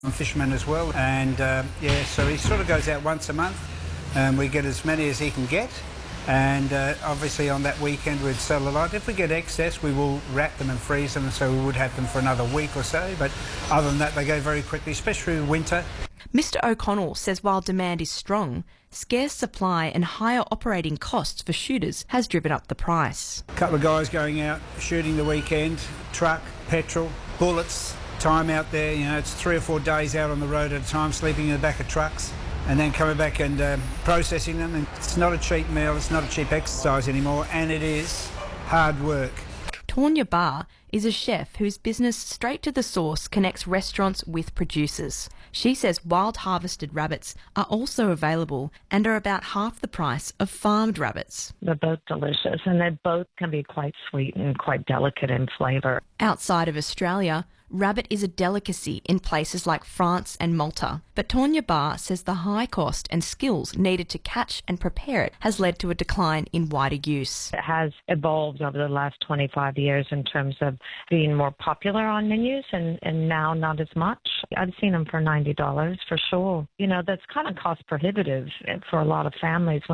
I'm a fisherman as well, and so he sort of goes out once a month, and we get as many as he can get. And obviously on that weekend we'd sell a lot. If we get excess, we will wrap them and freeze them, so we would have them for another week or so. But other than that, they go very quickly, especially in winter. Mr O'Connell says while demand is strong, scarce supply and higher operating costs for shooters has driven up the price. A couple of guys going out shooting the weekend, truck, petrol, bullets, time out there. You know, it's 3 or 4 days out on the road at a time, sleeping in the back of trucks, and then coming back and processing them. And it's not a cheap meal, it's not a cheap exercise anymore, and it is hard work. Tonya Barr is a chef whose business Straight to the Source connects restaurants with producers. She says wild harvested rabbits are also available and are about half the price of farmed rabbits. They're both delicious, and they both can be quite sweet and quite delicate in flavour. Outside of Australia, rabbit is a delicacy in places like France and Malta. But Tonya Barr says the high cost and skills needed to catch and prepare it has led to a decline in wider use. It has evolved over the last 25 years in terms of being more popular on menus and now not as much. I've seen them for $90 for sure. You know, that's kind of cost prohibitive for a lot of families.